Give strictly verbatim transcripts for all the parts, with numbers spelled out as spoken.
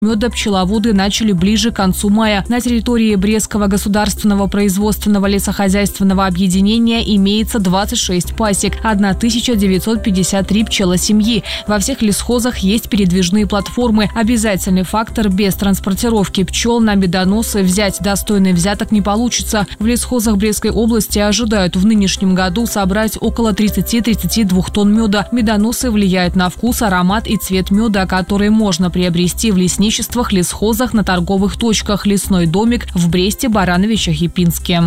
меда пчеловоды начали ближе к концу мая. На территории Брестского государственного производственного лесохозяйственного объединения имеется двадцать шесть пасек, тысяча девятьсот пятьдесят три пчелосемьи. Во всех лесхозах есть передвижные платформы. Обязательный фактор: без транспортировки пчел на медоносы взять достойный взяток не получится. В лесхозах Брестской области ожидают в нынешнем году собрать около тридцати-тридцати двух тонн меда. Медоносы влияют на вкус, аромат и цвет меда, который можно приобрести в лесничествах, лесхозах, на торговых точках. Лесной домик в Бресте, Барановичах и Пинске.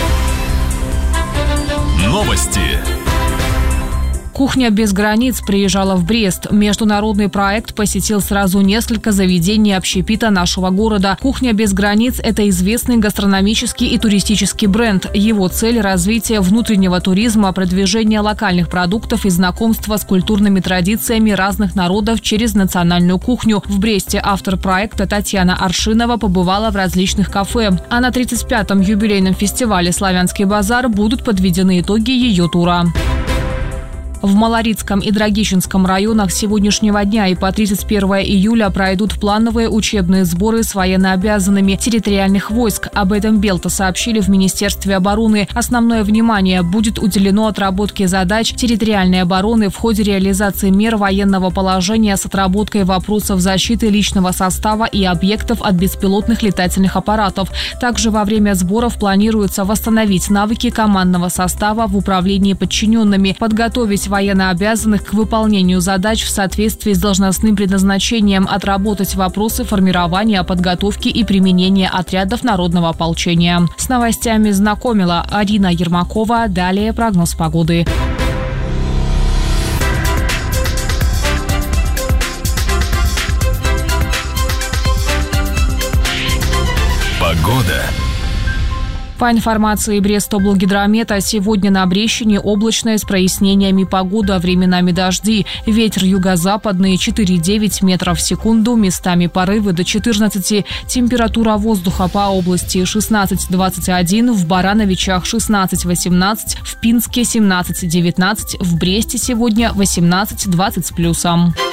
Новости. «Кухня без границ» приезжала в Брест. Международный проект посетил сразу несколько заведений общепита нашего города. «Кухня без границ» – это известный гастрономический и туристический бренд. Его цель – развитие внутреннего туризма, продвижение локальных продуктов и знакомство с культурными традициями разных народов через национальную кухню. В Бресте автор проекта Татьяна Аршинова побывала в различных кафе. А на тридцать пятом юбилейном фестивале «Славянский базар» будут подведены итоги ее тура. В Малорицком и Драгичинском районах с сегодняшнего дня и по тридцать первое июля пройдут плановые учебные сборы с военнообязанными территориальных войск. Об этом Белта сообщили в Министерстве обороны. Основное внимание будет уделено отработке задач территориальной обороны в ходе реализации мер военного положения с отработкой вопросов защиты личного состава и объектов от беспилотных летательных аппаратов. Также во время сборов планируется восстановить навыки командного состава в управлении подчиненными, подготовить военнообязанных к выполнению задач в соответствии с должностным предназначением, отработать вопросы формирования, подготовки и применения отрядов народного ополчения. С новостями знакомила Арина Ермакова. Далее прогноз погоды. Погода. По информации Брестоблгидромета, сегодня на Брещине облачная с прояснениями погода, временами дожди. Ветер юго-западный четыре-девять метров в секунду, местами порывы до четырнадцати. Температура воздуха по области шестнадцать-двадцать один, в Барановичах шестнадцать-восемнадцать, в Пинске семнадцать-девятнадцать, в Бресте сегодня восемнадцать-двадцать с плюсом.